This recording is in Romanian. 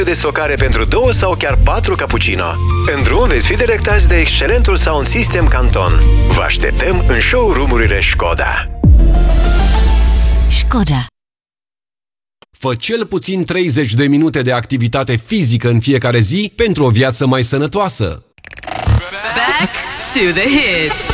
spațiu de stocare pentru 2 sau chiar 4 cappuccino. În drum veți fi delectați de excelentul sound system Canton. Vă așteptăm în showroom-urile Škoda. Škoda. Fă cel puțin 30 de minute de activitate fizică în fiecare zi pentru o viață mai sănătoasă. Back to the hits.